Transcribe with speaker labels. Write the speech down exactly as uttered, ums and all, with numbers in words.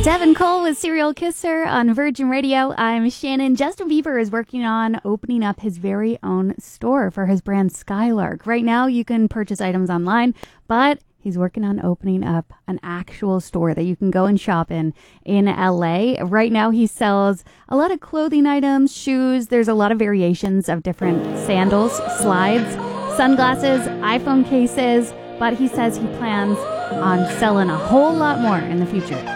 Speaker 1: Devin Cole with Serial Kisser on Virgin Radio. I'm Shannon. Justin Bieber is working on opening up his very own store for his brand Skylark. Right now, you can purchase items online, but he's working on opening up an actual store that you can go and shop in in L A. Right now, he sells a lot of clothing items, shoes. There's a lot of variations of different sandals, slides, sunglasses, iPhone cases, but he says he plans on selling a whole lot more in the future.